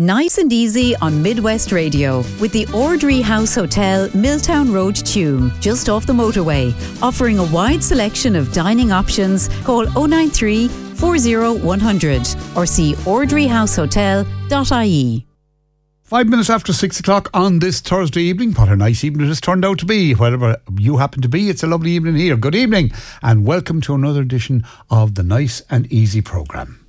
Nice and easy on Midwest Radio with the Ordry House Hotel, Milltown Road, Tuam, just off the motorway, offering a wide selection of dining options. Call 093 40 100 or see ordryhousehotel.ie. 5 minutes after 6 o'clock on this Thursday evening. What a nice evening it has turned out to be. Wherever you happen to be, it's a lovely evening here. Good evening and welcome to another edition of the Nice and Easy programme.